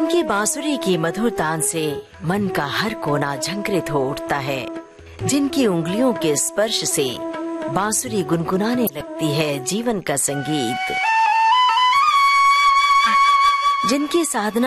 जिनकी बांसुरी की मधुर तान से मन का हर कोना झंकृत हो उठता है, जिनकी उंगलियों के स्पर्श से बांसुरी गुनगुनाने लगती है जीवन का संगीत, जिनकी साधना